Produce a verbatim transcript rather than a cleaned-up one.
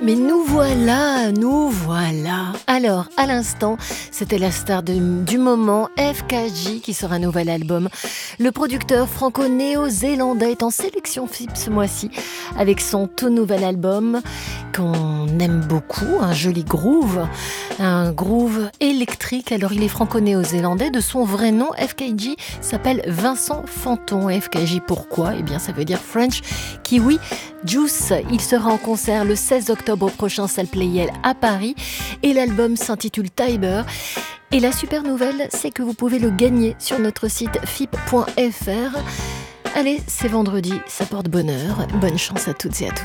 Mais nous voilà, nous voilà. Alors, à l'instant, c'était la star de- du moment, F K J, qui sort un nouvel album. Le producteur franco-néo-zélandais est en sélection F I P ce mois-ci, avec son tout nouvel album qu'on aime beaucoup, un joli groove, un groove électrique. Alors, il est franco-néo-zélandais, de son vrai nom, F K J s'appelle Vincent Fanton. F K J, pourquoi ? Eh bien, ça veut dire French Kiwi Juice. Il sera en concert le seize octobre prochain, salle Playel à Paris, et l'album s'intitule Tiber. Et la super nouvelle, c'est que vous pouvez le gagner sur notre site f i p point f r. Allez, c'est vendredi, ça porte bonheur. Bonne chance à toutes et à tous.